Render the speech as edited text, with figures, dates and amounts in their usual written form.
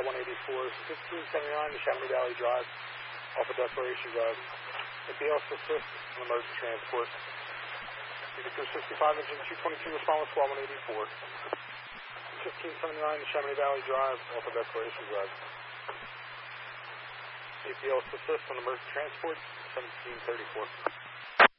Squad 184, 1579 to Chamonix Valley Drive, off of Declaration Drive. APL assist on emergency transport. Crew 65, engine 222, respond with Squad 184. 1579 to Chamonix Valley Drive, off of Declaration Drive. APL assist on emergency transport, 1734.